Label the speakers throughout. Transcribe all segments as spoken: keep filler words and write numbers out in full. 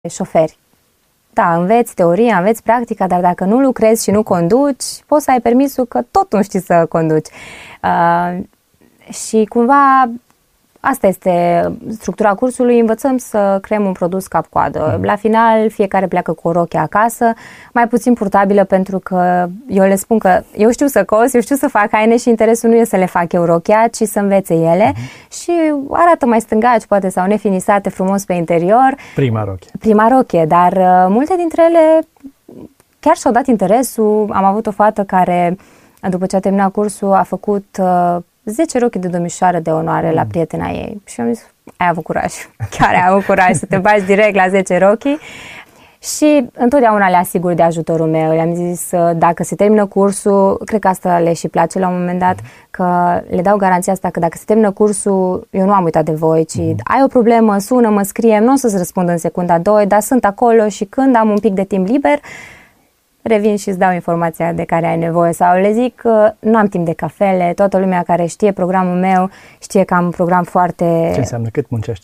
Speaker 1: șoferi. Da, înveți teoria, înveți practica, dar dacă nu lucrezi și nu conduci, poți să ai permisul că tot nu știi să conduci. Uh, și cumva asta este structura cursului, învățăm să creăm un produs cap-coadă. La final, fiecare pleacă cu o rochie acasă, mai puțin purtabilă, pentru că eu le spun că eu știu să cos, eu știu să fac haine și interesul nu e să le fac eu rochia, ci să învețe ele. Uh-huh. Și arată mai stângaci, poate, sau nefinisate frumos pe interior.
Speaker 2: Prima rochie.
Speaker 1: Prima rochie, dar uh, multe dintre ele chiar și-au dat interesul. Am avut o fată care, după ce a terminat cursul, a făcut Uh, zece rochii de domnișoară de onoare mm. la prietena ei. Și am zis, ai avut curaj. Chiar ai avut curaj să te bagi direct la zece rochii. Și întotdeauna le asigur de ajutorul meu. Le-am zis, dacă se termină cursul, cred că asta le și place la un moment dat, mm. că le dau garanția asta că dacă se termină cursul, eu nu am uitat de voi, ci mm. ai o problemă, sună, mă scrie, nu o să-ți răspund în secunda doi, dar sunt acolo și când am un pic de timp liber, revin și îți dau informația de care ai nevoie. Sau le zic că nu am timp de cafele, toată lumea care știe programul meu știe că am un program foarte...
Speaker 2: Ce înseamnă? Cât muncești?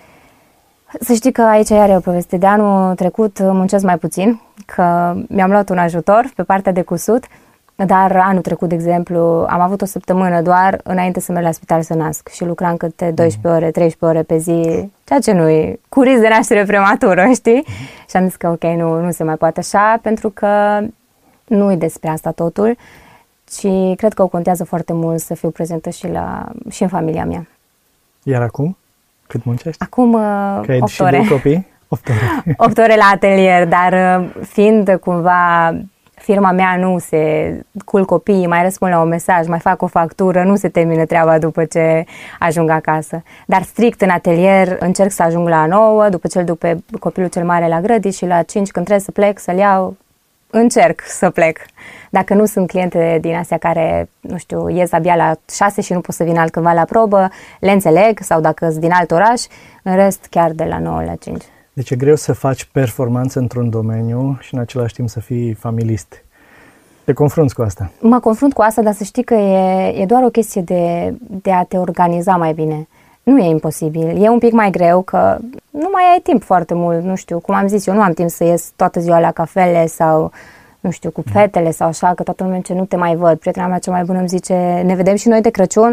Speaker 1: Să știi că aici iar e o poveste. De anul trecut muncesc mai puțin, că mi-am luat un ajutor pe partea de cusut, dar anul trecut, de exemplu, am avut o săptămână doar înainte să merg la spital să nasc și lucram câte doisprezece ore, treisprezece ore pe zi, ceea ce nu e cu risc de naștere prematură, știi? Mm-hmm. Și am zis că ok, nu, nu se mai poate așa, pentru că nu e despre asta totul, ci cred că o contează foarte mult să fiu prezentă și, la, și în familia mea.
Speaker 2: Iar acum? Cât muncești?
Speaker 1: Acum opt ore.
Speaker 2: Și copii? opt ore.
Speaker 1: opt ore la atelier, dar fiind cumva... firma mea nu se culc copiii, mai răspund la un mesaj, mai fac o factură, nu se termină treaba după ce ajung acasă. Dar strict în atelier încerc să ajung la nouă, după ce îl duc pe copilul cel mare la grădini și la cinci când trebuie să plec, să-l iau, încerc să plec. Dacă nu sunt cliente din astea care, nu știu, ies abia la șase și nu pot să vin altcândva la probă, le înțeleg, sau dacă sunt din alt oraș, în rest chiar de la nouă la cinci.
Speaker 2: Deci e greu să faci performanță într-un domeniu și în același timp să fii familist. Te confrunți cu asta?
Speaker 1: Mă confrunt cu asta, dar să știi că e, e doar o chestie de, de a te organiza mai bine. Nu e imposibil. E un pic mai greu că nu mai ai timp foarte mult. Nu știu, cum am zis, eu nu am timp să ies toată ziua la cafele sau, nu știu, cu fetele sau așa, că toată lumea ce nu te mai văd. Prietena mea cea mai bună îmi zice, ne vedem și noi de Crăciun?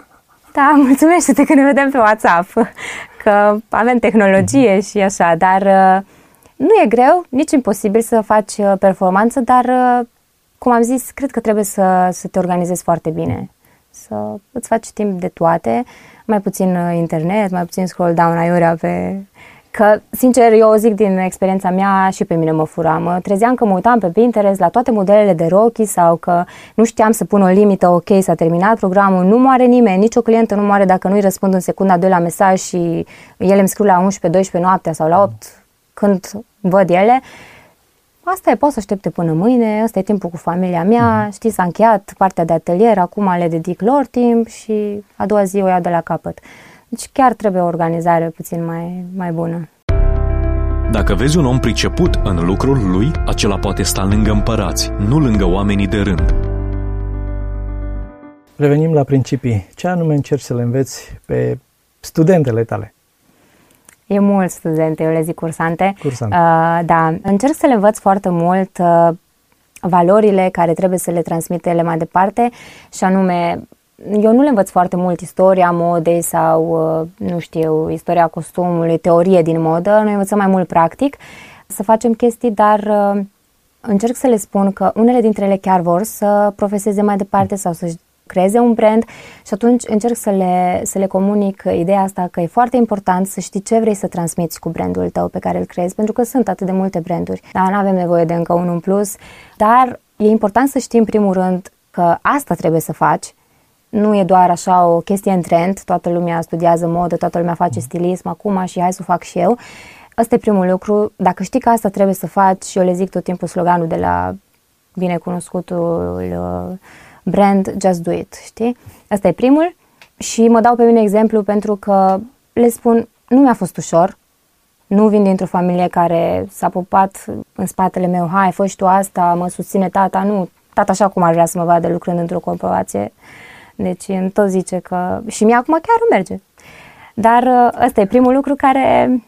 Speaker 1: Da, mulțumește-te că ne vedem pe WhatsApp, că avem tehnologie și așa, dar nu e greu, nici imposibil să faci performanță, dar, cum am zis, cred că trebuie să, să te organizezi foarte bine, să îți faci timp de toate, mai puțin internet, mai puțin scroll down aiurea pe... Că, sincer, eu o zic din experiența mea, și pe mine mă fura. Mă trezeam că mă uitam pe Pinterest la toate modelele de rochii sau că nu știam să pun o limită, ok, s-a terminat programul, nu moare nimeni, nicio clientă nu moare dacă nu-i răspund în secunda doi la mesaj și ele îmi scriu la unsprezece, doisprezece noaptea sau la opt când văd ele. Asta e, pot să aștepte până mâine, ăsta e timpul cu familia mea, știi, s-a încheiat partea de atelier, acum le dedic lor timp și a doua zi o iau de la capăt. Deci chiar trebuie o organizare puțin mai, mai bună.
Speaker 3: Dacă vezi un om priceput în lucrul lui, acela poate sta lângă împărați, nu lângă oamenii de rând.
Speaker 2: Revenim la principii. Ce anume încerci să le înveți pe studentele tale?
Speaker 1: E mulți studente, eu le zic cursante.
Speaker 2: Cursante.
Speaker 1: Uh, da, încerc să le învăț foarte mult uh, valorile care trebuie să le transmite ele mai departe și anume... Eu nu le învăț foarte mult istoria modei sau, nu știu, istoria costumului, teorie din modă. Noi învățăm mai mult practic să facem chestii, dar încerc să le spun că unele dintre ele chiar vor să profeseze mai departe sau să-și creeze un brand și atunci încerc să le, să le comunic ideea asta că e foarte important să știi ce vrei să transmiți cu brandul tău pe care îl creezi, pentru că sunt atât de multe branduri. Dar nu avem nevoie de încă unul în plus, dar e important să știi în primul rând că asta trebuie să faci. Nu e doar așa o chestie în trend, toată lumea studiază modă, toată lumea face stilism acum și hai să o fac și eu. Ăsta e primul lucru. Dacă știi că asta trebuie să faci, și eu le zic tot timpul sloganul de la binecunoscutul brand, just do it, știi? Ăsta e primul și mă dau pe mine exemplu pentru că le spun, nu mi-a fost ușor, nu vin dintr-o familie care s-a pupat în spatele meu, hai, fă și tu asta, mă susține tata, nu, tata așa cum ar vrea să mă vadă lucrând într-o corporație. Deci îmi tot zice că și mie acum chiar îmi merge. Dar ăsta e primul lucru care,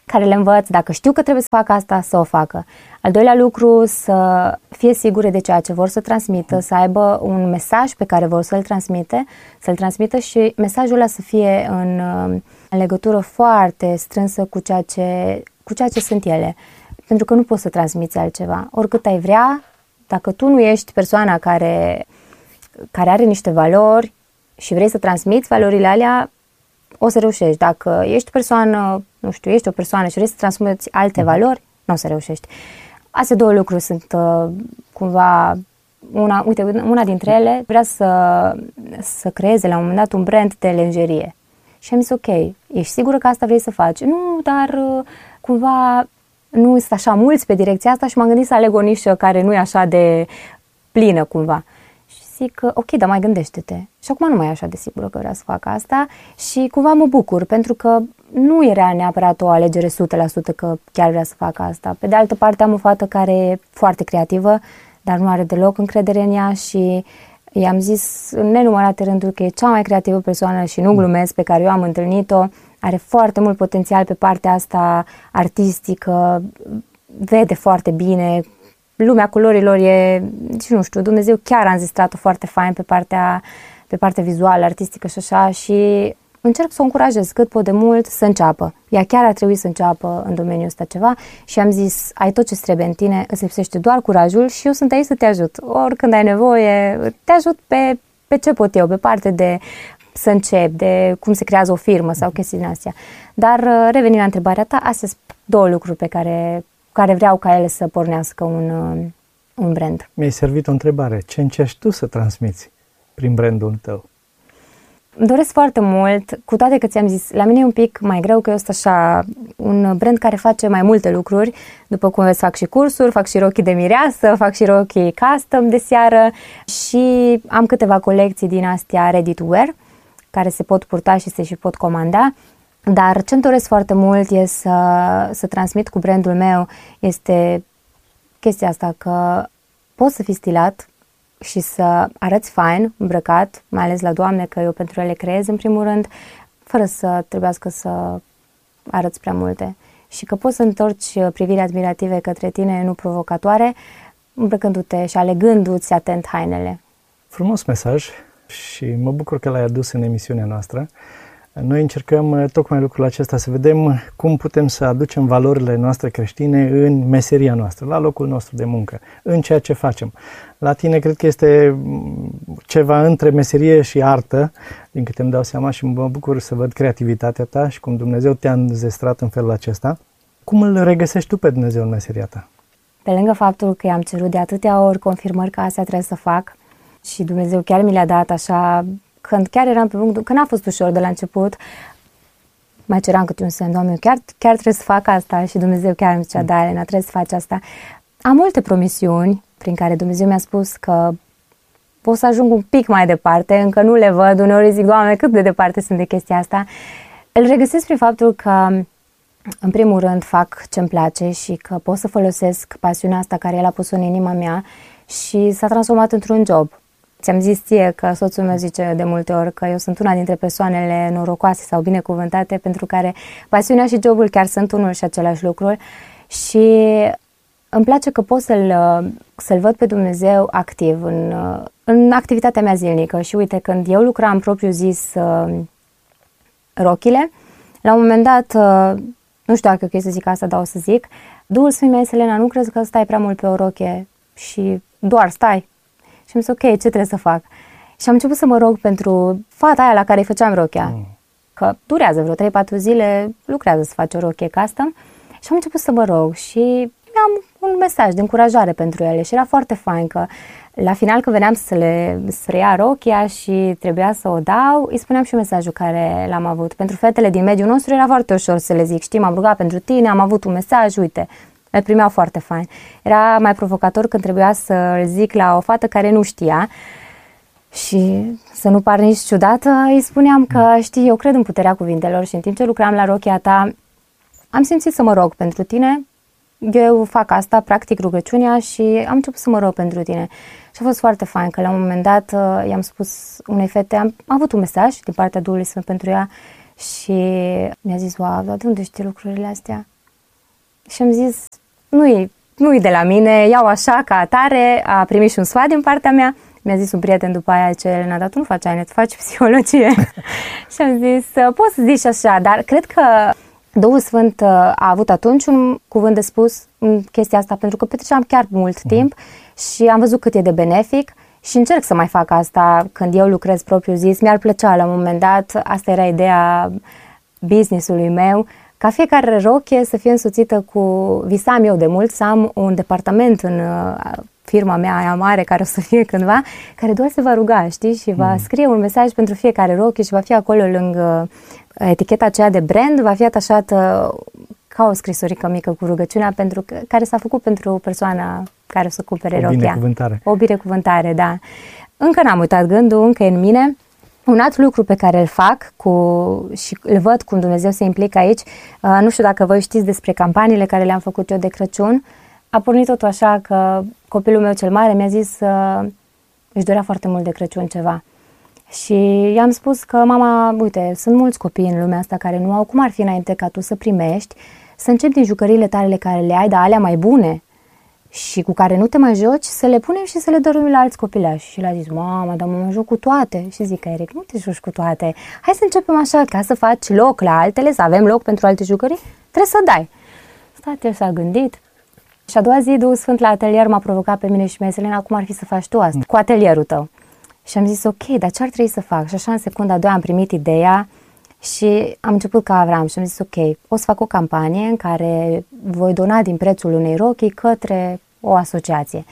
Speaker 1: care le învăț, dacă știu că trebuie să fac asta, să o facă. Al doilea lucru, să fie sigure de ceea ce vor să transmită, să aibă un mesaj pe care vor să-l transmite, să-l transmită și mesajul ăla să fie în, în legătură foarte strânsă cu ceea ce, cu ceea ce sunt ele. Pentru că nu poți să transmiți altceva. Oricât ai vrea, dacă tu nu ești persoana care, care are niște valori și vrei să transmiți valorile alea, o să reușești. Dacă ești persoană, nu știu, ești o persoană și vrei să transmiți alte valori, nu o să reușești. Astea două lucruri sunt uh, cumva, una, uite, una dintre ele vrea să, să creeze la un moment dat un brand de lenjerie. Și am zis, ok, ești sigură că asta vrei să faci? Nu, dar uh, cumva nu sunt așa mulți pe direcția asta și m-am gândit să aleg o nișă care nu e așa de plină cumva. Și zic, ok, dar mai gândește-te. Și acum nu mai e așa de sigură că vreau să fac asta și cumva mă bucur, pentru că nu era neapărat o alegere o sută la sută că chiar vrea să fac asta. Pe de altă parte am o fată care e foarte creativă, dar nu are deloc încredere în ea și i-am zis în nenumărate rânduri că e cea mai creativă persoană și nu glumesc, pe care eu am întâlnit-o. Are foarte mult potențial pe partea asta artistică, vede foarte bine, lumea culorilor e, și nu știu, Dumnezeu chiar a înzestrat-o foarte fain pe partea, pe partea vizuală, artistică și așa și încerc să o încurajez cât pot de mult să înceapă. Ea chiar ar trebui să înceapă în domeniul ăsta ceva și am zis, ai tot ce trebuie în tine, îți lipsește doar curajul și eu sunt aici să te ajut. Oricând ai nevoie, te ajut pe, pe ce pot eu, pe parte de să încep, de cum se creează o firmă sau chestii din astea. Dar revenind la întrebarea ta, astea sunt două lucruri pe care, care vreau ca ele să pornească un, un brand.
Speaker 2: Mi-ai servit o întrebare. Ce încerci tu să transmiți prin brandul tău?
Speaker 1: Îmi doresc foarte mult, cu toate că ți-am zis, la mine e un pic mai greu că eu sunt așa un brand care face mai multe lucruri. După cum vezi, fac și cursuri, fac și rochii de mireasă, fac și rochii custom de seară și am câteva colecții din astea ready to wear, care se pot purta și se și pot comanda. Dar ce-mi doresc foarte mult e să, să transmit cu brandul meu este chestia asta că poți să fii stilat și să arăți fain, îmbrăcat, mai ales la doamne, că eu pentru ele creez în primul rând, fără să trebuiască să arăți prea multe. Și că poți să întorci priviri admirative către tine, nu provocatoare, îmbrăcându-te și alegându-ți atent hainele.
Speaker 2: Frumos mesaj și mă bucur că l-ai adus în emisiunea noastră. Noi încercăm tocmai lucrul acesta, să vedem cum putem să aducem valorile noastre creștine în meseria noastră, la locul nostru de muncă, în ceea ce facem. La tine cred că este ceva între meserie și artă, din câte îmi dau seama, și mă bucur să văd creativitatea ta și cum Dumnezeu te-a înzestrat în felul acesta. Cum îl regăsești tu pe Dumnezeu în meseria ta?
Speaker 1: Pe lângă faptul că i-am cerut de atâtea ori confirmări că asta trebuie să fac și Dumnezeu chiar mi le-a dat așa, când chiar eram pe punct, că n-a fost ușor de la început, mai ceram câte un semn, Doamne, chiar, chiar trebuie să fac asta și Dumnezeu chiar îmi zicea, da, Elena, trebuie să faci asta. Am multe promisiuni prin care Dumnezeu mi-a spus că pot să ajung un pic mai departe, încă nu le văd, uneori zic, Doamne, cât de departe sunt de chestia asta. Îl regăsesc prin faptul că, în primul rând, fac ce-mi place și că pot să folosesc pasiunea asta care El a pus-o în inima mea și s-a transformat într-un job. Ți-am zis ție că soțul meu zice de multe ori că eu sunt una dintre persoanele norocoase sau binecuvântate pentru care pasiunea și jobul chiar sunt unul și același lucru și îmi place că pot să-l, să-l văd pe Dumnezeu activ în, în activitatea mea zilnică și uite, când eu lucram propriu zis rochile, la un moment dat, nu știu dacă e ok să zic asta, dar o să zic, Duhul Sfânt mi-a zis, Elena, nu crezi că stai prea mult pe o rochie și doar stai? Și am zis, ok, ce trebuie să fac? Și am început să mă rog pentru fata aia la care îi făceam rochia. Mm. Că durează vreo trei patru zile, lucrează să faci o rochie custom. Și am început să mă rog și am un mesaj de încurajare pentru ele. Și era foarte fain că la final, când veneam să le să ia rochia și trebuia să o dau, îi spuneam și mesajul care l-am avut. Pentru fetele din mediul nostru era foarte ușor să le zic, știi, m-am rugat pentru tine, am avut un mesaj, uite. Le primeau foarte fain. Era mai provocator când trebuia să zic la o fată care nu știa și să nu par nici ciudată, îi spuneam că, știi, eu cred în puterea cuvintelor și în timp ce lucram la rochia ta, am simțit să mă rog pentru tine. Eu fac asta, practic rugăciunea și am început să mă rog pentru tine. Și a fost foarte fain că la un moment dat i-am spus unei fete, am, am avut un mesaj din partea Duhului Sfânt pentru ea și mi-a zis, wow, dar de unde știi lucrurile astea? și am zis, nu-i, nu-i de la mine, iau așa ca atare, a primit și un sfat din partea mea. Mi-a zis un prieten după aia, ce Elena, dar tu nu faci aine, tu faci psihologie. Și am zis, poți să zici așa, dar cred că Duhul Sfânt a avut atunci un cuvânt de spus în chestia asta, pentru că petreceam chiar mult timp și am văzut cât e de benefic și încerc să mai fac asta când eu lucrez propriu zis. Mi-ar plăcea la un moment dat, asta era ideea business-ului meu, ca fiecare rochie să fie însoțită cu, visam eu de mult să am un departament în firma mea aia mare care o să fie cândva, care doar se va ruga, știi, și va scrie un mesaj pentru fiecare rochie și va fi acolo lângă eticheta aceea de brand, va fi atașată ca o scrisorică mică cu rugăciunea pentru că, care s-a făcut pentru persoana care o să cumpere rochia. O
Speaker 2: binecuvântare.
Speaker 1: O binecuvântare, da. Încă n-am uitat gândul, încă e în mine. Un alt lucru pe care îl fac cu, și îl văd cum Dumnezeu se implică aici, uh, nu știu dacă voi știți despre campaniile care le-am făcut eu de Crăciun, a pornit totul așa că copilul meu cel mare mi-a zis că uh, își dorea foarte mult de Crăciun ceva. Și i-am spus că, mama, uite, sunt mulți copii în lumea asta care nu au, cum ar fi înainte ca tu să primești, să începi din jucăriile tale care le ai, dar alea mai bune și cu care nu te mai joci, să le punem și să le dărâm la alți copilași. Și l-a zis, mama, dar mă joc cu toate. Și zic, Eric, nu te joci cu toate. Hai să începem așa, ca să faci loc la altele, să avem loc pentru alte jucării, trebuie să dai. Stat, el s-a gândit. Și a doua zi, Duhul Sfânt la atelier m-a provocat pe mine și mi-a zis, Elena, cum ar fi să faci tu asta cu atelierul tău? Și am zis, ok, dar ce ar trebui să fac? Și așa în secunda a doua am primit ideea și am început ca Avram și am zis, ok, o să fac o campanie în care voi dona din prețul unei rochii către o asociație.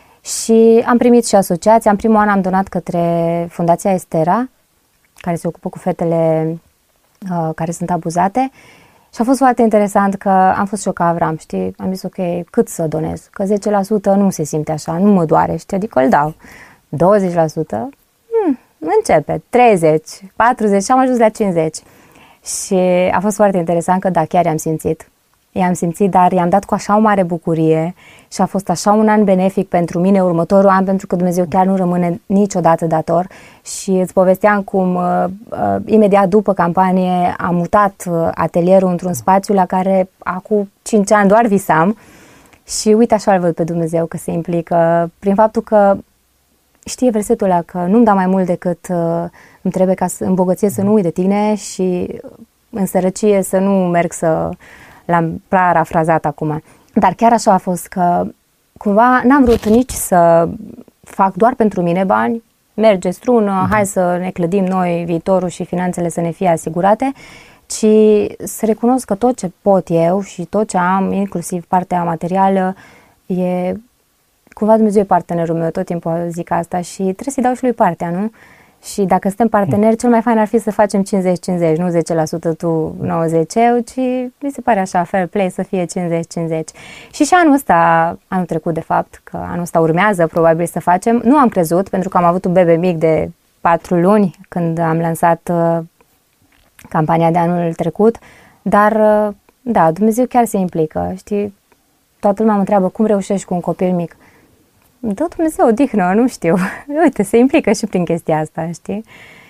Speaker 1: Și am primit și asociația. În primul an am donat către Fundația Estera, care se ocupă cu fetele uh, care sunt abuzate. Și a fost foarte interesant că am fost și eu ca Avram, știi? Am zis, ok, cât să donez? Că zece la sută nu se simte așa, nu mă doare, știi? Adică îl dau. douăzeci la sută? Hmm, începe. treizeci, patruzeci și am ajuns la cincizeci. Și a fost foarte interesant că da, chiar i-am simțit. I-am simțit, dar i-am dat cu așa o mare bucurie și a fost așa un an benefic pentru mine, următorul an, pentru că Dumnezeu chiar nu rămâne niciodată dator. Și îți povesteam cum uh, uh, imediat după campanie am mutat uh, atelierul într-un spațiu la care acum cinci ani doar visam și uite așa îl văd pe Dumnezeu că se implică prin faptul că știe versetul ăla că nu-mi da mai mult decât uh, îmi trebuie ca să, în bogăție să nu uit de tine și în sărăcie să nu merg să... L-am parafrazat acum. Dar chiar așa a fost că cumva n-am vrut nici să fac doar pentru mine bani, merge strună, uh-huh. hai să ne clădim noi viitorul și finanțele să ne fie asigurate, ci să recunosc că tot ce pot eu și tot ce am, inclusiv partea materială, e cumva Dumnezeu e partenerul meu, tot timpul zic asta și trebuie să-i dau și lui partea, nu? Și dacă suntem parteneri, cel mai fain ar fi să facem cincizeci cincizeci, nu zece la sută tu, nouăzeci eu, ci mi se pare așa, fair play, să fie cincizeci cincizeci. Și și anul ăsta, anul trecut de fapt, că anul ăsta urmează probabil să facem, nu am crezut, pentru că am avut un bebe mic de patru luni când am lansat uh, campania de anul trecut, dar uh, da, Dumnezeu chiar se implică, știi? Toată lumea mă întreabă cum reușești cu un copil mic. Dă Dumnezeu odihnă, nu știu. Uite, se implică și prin chestia asta, știi?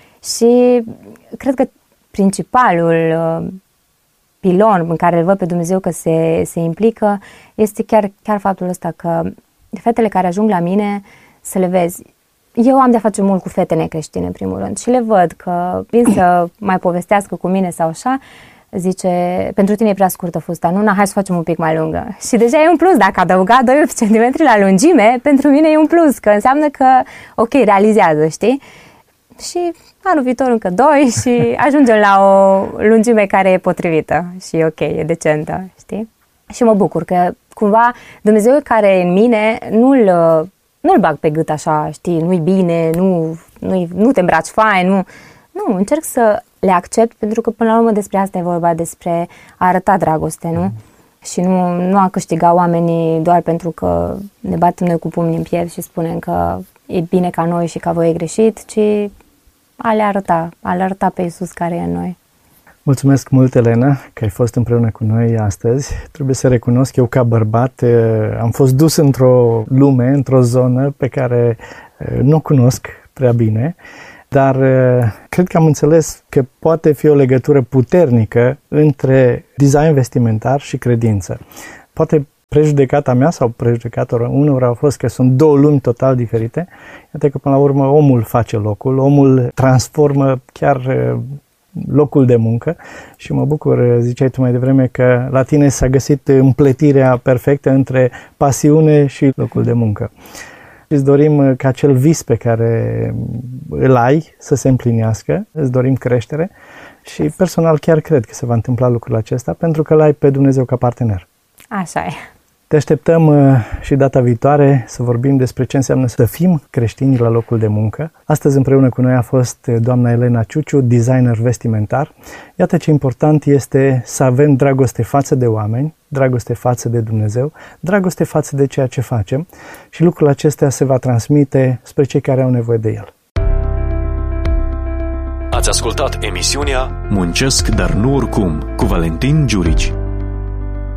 Speaker 1: Și cred că principalul uh, pilon în care îl văd pe Dumnezeu că se, se implică este chiar, chiar faptul ăsta că fetele care ajung la mine să le vezi. Eu am de-a face mult cu fete necreștine, în primul rând, și le văd că vin să mai povestească cu mine sau așa, zice, pentru tine e prea scurtă fusta, nu? Na, hai să facem un pic mai lungă. Și deja e un plus, dacă adăuga doi centimetri la lungime, pentru mine e un plus, că înseamnă că, ok, realizează, știi? Și anul viitor încă doi și ajungem la o lungime care e potrivită și e ok, e decentă, știi? Și mă bucur că cumva Dumnezeu care e în mine nu-l, nu-l bag pe gât așa, știi, nu-i bine, nu, nu, nu te îmbraci fain, nu... Nu, încerc să le accept pentru că până la urmă despre asta e vorba, despre a arăta dragoste, nu? Mm. Și nu, nu a câștiga oamenii doar pentru că ne batem noi cu pumnii în piept și spunem că e bine ca noi și că voi e greșit, ci a le arăta, a le arăta pe Iisus care e în noi.
Speaker 2: Mulțumesc mult, Elena, că ai fost împreună cu noi astăzi. Trebuie să recunosc, eu ca bărbat am fost dus într-o lume, într-o zonă pe care nu cunosc prea bine, dar cred că am înțeles că poate fi o legătură puternică între design vestimentar și credință. poate prejudecata mea sau prejudecata unor a fost că sunt două lumi total diferite. Iată că până la urmă omul face locul, omul transformă chiar locul de muncă și mă bucur, ziceai tu mai devreme, că la tine s-a găsit împletirea perfectă între pasiune și locul de muncă. Îți dorim ca acel vis pe care îl ai să se împlinească, îți dorim creștere și personal chiar cred că se va întâmpla lucrul acesta pentru că l-ai pe Dumnezeu ca partener.
Speaker 1: Așa e.
Speaker 2: Te așteptăm și data viitoare să vorbim despre ce înseamnă să fim creștini la locul de muncă. Astăzi împreună cu noi a fost doamna Elena Ciuciu, designer vestimentar. Iată ce important este să avem dragoste față de oameni, dragoste față de Dumnezeu, dragoste față de ceea ce facem și lucrul acesta se va transmite spre cei care au nevoie de el.
Speaker 3: Ați ascultat emisiunea Muncesc, dar nu oricum, cu Valentin Giurici.